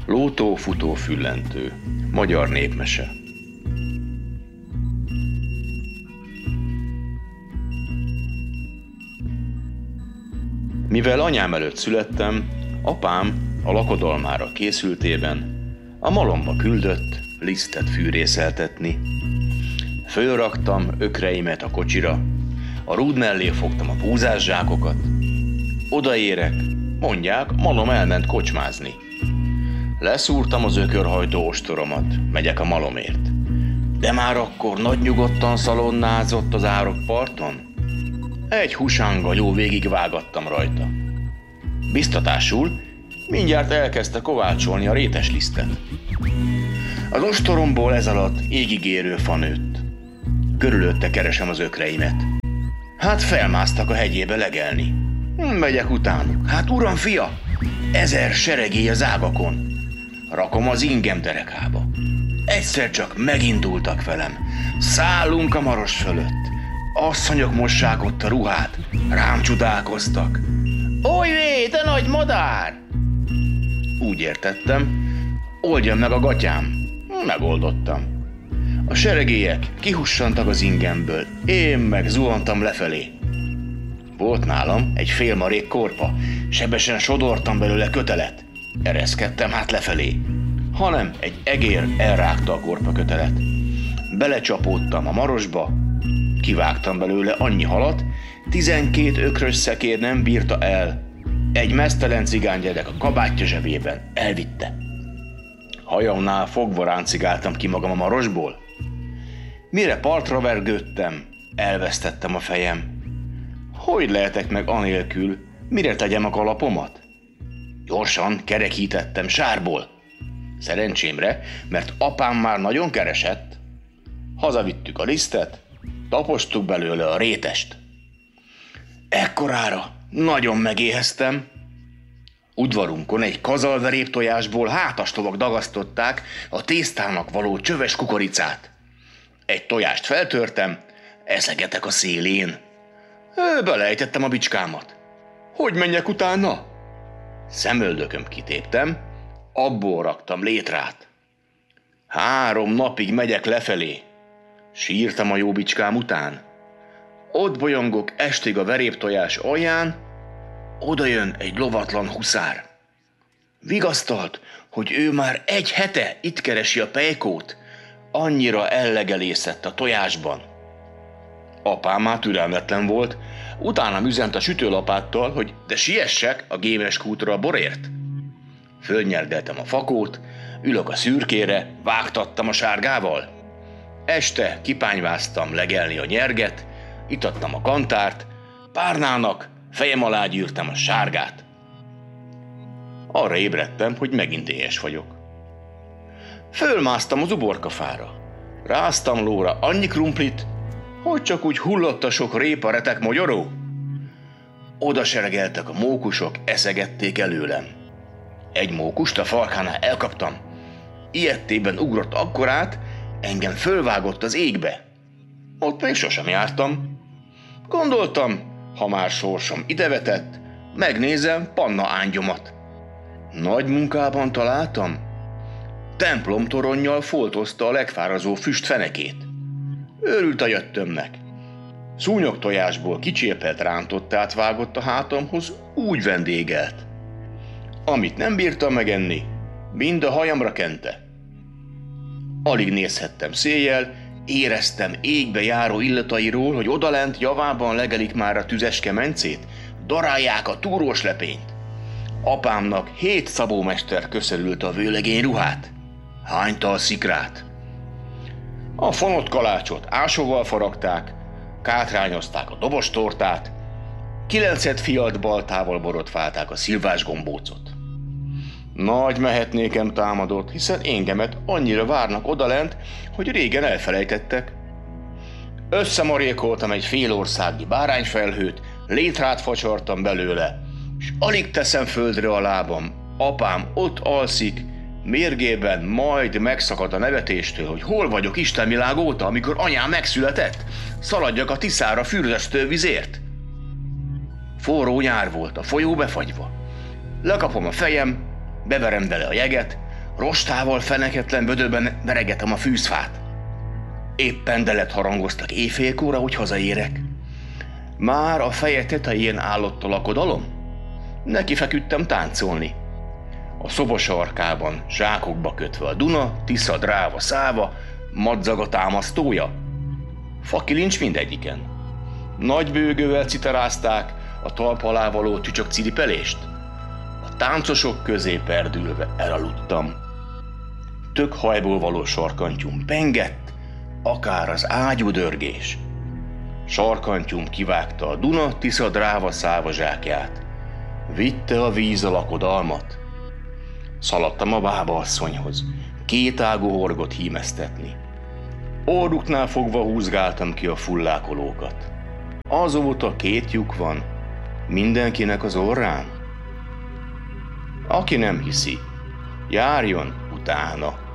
Lótó, futó, füllentő. Magyar népmese. Mivel anyám előtt születtem, apám a lakodalmára készültében a malomba küldött lisztet fűrészeltetni. Fölraktam ökreimet a kocsira, a rúd mellé fogtam a búzászsákokat. Odaérek, mondják, malom elment kocsmázni. Leszúrtam az ökörhajtó ostoromat, megyek a malomért. De már akkor nagy nyugodtan szalonnázott az árokparton. Egy husánga jó végigvágattam rajta. Biztatásul mindjárt elkezdte kovácsolni a rétes lisztet. Az ostoromból ez alatt égigérő fa nőtt. Körülötte keresem az ökreimet. Hát felmásztak a hegyébe legelni. Megyek utánuk. Hát uram, fia, 1000 seregély az ágakon. Rakom az ingem derekába. Egyszer csak megindultak velem. Szállunk a maros fölött. Asszonyok mossák ott a ruhát. Rám csodálkoztak. Ojjé, te nagy madár! Úgy értettem, oldjam meg a gatyám. Megoldottam. A seregélyek kihussantak az ingemből, én meg zuhantam lefelé. Volt nálam egy félmarék korpa, sebesen sodortam belőle kötelet. Ereszkedtem hát lefelé, hanem egy egér elrágta a korpa kötelet. Belecsapódtam a marosba, kivágtam belőle annyi halat, 12 ökrös szekér nem bírta el. Egy meztelen cigánygyerek a kabátja zsebében elvitte. Hajamnál fogva ráncigáltam ki magam a marosból. Mire partra vergődtem, elvesztettem a fejem. Hogy lehetek meg anélkül, mire tegyem a kalapomat? Gyorsan kerekítettem sárból. Szerencsémre, mert apám már nagyon keresett. Hazavittük a lisztet, tapostuk belőle a rétest. Ekkorára nagyon megéheztem. Udvarunkon egy kazalverép tojásból hátastovak dagasztották a tésztának való csöves kukoricát. Egy tojást feltörtem, eszegetek a szélén. Belejtettem a bicskámat. Hogy menjek utána? Szemöldököm kitéptem, abból raktam létrát. 3 napig megyek lefelé. Sírtam a jó bicskám után. Ott bolyongok estig a veréptojás alján, oda jön egy lovatlan huszár. Vigasztalt, hogy ő már 1 hete itt keresi a pejkót, annyira ellegelészett a tojásban. Apám már türelmetlen volt, utána üzent a sütőlapáttal, hogy de siessek a gémes kútra a borért. Fölnyerdeltem a fakót, ülök a szürkére, vágtattam a sárgával. Este kipányváztam legelni a nyerget, itattam a kantárt, párnának fejem alá gyűrtem a sárgát. Arra ébredtem, hogy megint éhes vagyok. Fölmásztam az uborkafára. Ráztam lóra annyi krumplit, hogy csak úgy hullott a sok répa retek mogyoró. Oda seregeltek a mókusok, eszegették előlem. Egy mókust a farkánál elkaptam. Ijedtében ugrott akkorát, engem fölvágott az égbe. Ott még sosem jártam. Gondoltam, ha már sorsom idevetett, megnézem Panna ángyomat. Nagy munkában találtam. Templomtoronnyal foltozta a legfárazó füst fenekét. Örült a jöttömnek. Szúnyogtojásból kicsépelt rántottát vágott a hátamhoz, úgy vendégelt. Amit nem bírtam megenni, mind a hajamra kente. Alig nézhettem széjjel, éreztem égbe járó illatairól, hogy odalent javában legelik már a tüzes kemencét, darálják a túrós lepényt. Apámnak 7 szabómester köszörült a vőlegény ruhát, hánytal szikrát. A fonott kalácsot ásóval faragták, kátrányozták a dobostortát, 9 fialt baltával borotválták a szilvás gombócot. Nagy mehetnékem támadott, hiszen engemet annyira várnak odalent, hogy régen elfelejtettek. Összemarékoltam egy félországi bárányfelhőt, létrát facsartam belőle, és alig teszem földre a lábam. Apám ott alszik, mérgében majd megszakadt a nevetéstől, hogy hol vagyok istenvilág óta, amikor anyám megszületett. Szaladjak a Tiszára fürdesztő vizért. Forró nyár volt, a folyó befagyva. Lekapom a fejem, beverem bele a jeget, Rostával feneketlen vödörben veregetem a fűzfát. Éppen delet harangoztak éjfélkóra, hogy hazaérek. Már a feje tetején állott a lakodalom. Neki feküdtem táncolni. A szoba sarkában, zsákokba kötve a Duna, Tisza, Dráva, Száva, madzag a támasztója. Fakilincs mindegyiken. Nagy bőgővel citarázták a talp alá való csücsök ciripelést. A táncosok közé perdülve elaludtam. Tök hajból való sarkantyúm pengett, akár az ágyudörgés. Sarkantyúm kivágta a Duna, Tisza, Dráva, Száva zsákját. Vitte a víz a lakodalmat. Szaladtam a bábaasszonyhoz, kétágú horgot hímeztetni. Orruknál fogva húzgáltam ki a fullákolókat. Azóta 2 lyuk van, mindenkinek az orrán. Aki nem hiszi, járjon utána.